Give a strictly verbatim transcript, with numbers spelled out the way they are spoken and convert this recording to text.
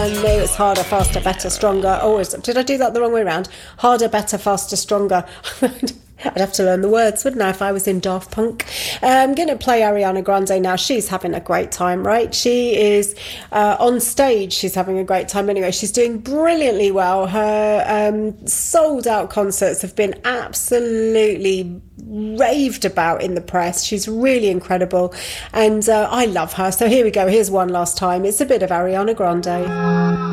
I know it's harder, faster, better, stronger. Always. Did I do that the wrong way around? Harder, better, faster, stronger. I'd have to learn the words, wouldn't I, if I was in Daft Punk? Uh, I'm going to play Ariana Grande now. She's having a great time, right? She is uh, on stage. She's having a great time anyway. She's doing brilliantly well. Her um, sold-out concerts have been absolutely raved about in the press. She's really incredible, and uh, I love her. So here we go. Here's one last time. It's a bit of Ariana Grande.